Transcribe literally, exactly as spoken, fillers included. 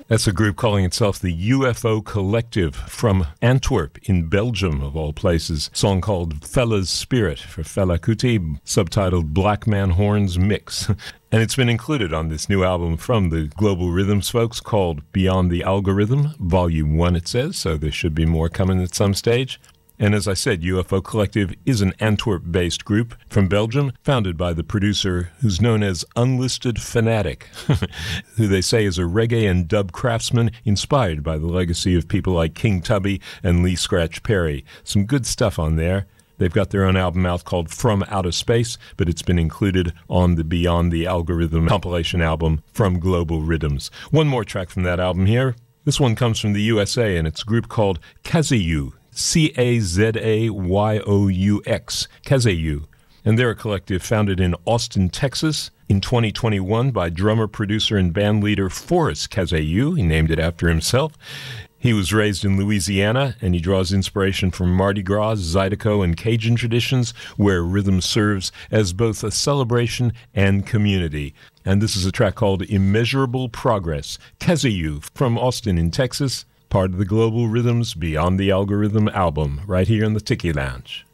That's a group calling itself the U F O Collective from Antwerp in Belgium, of all places. A song called Fella's Spirit for Fela Kuti, subtitled Black Man Horns Mix. And it's been included on this new album from the Global Rhythms folks called Beyond the Algorithm, Volume one it says, so there should be more coming at some stage. And as I said, U F O Collective is an Antwerp-based group from Belgium, founded by the producer who's known as Unlisted Fanatic, who they say is a reggae and dub craftsman inspired by the legacy of people like King Tubby and Lee Scratch Perry. Some good stuff on there. They've got their own album out called From Outer Space, but it's been included on the Beyond the Algorithm compilation album from Global Rhythms. One more track from that album here. This one comes from the U S A, and it's a group called Kazayou. C A Z A Y O U X, Kazayou. And they're a collective founded in Austin, Texas in twenty twenty-one by drummer, producer, and band leader Forrest Kazayou. He named it after himself. He was raised in Louisiana, and he draws inspiration from Mardi Gras, Zydeco, and Cajun traditions, where rhythm serves as both a celebration and community. And this is a track called Immeasurable Progress. Kazayou from Austin in Texas, part of the Global Rhythms Beyond the Algorithm album, right here in the Tiki Lounge.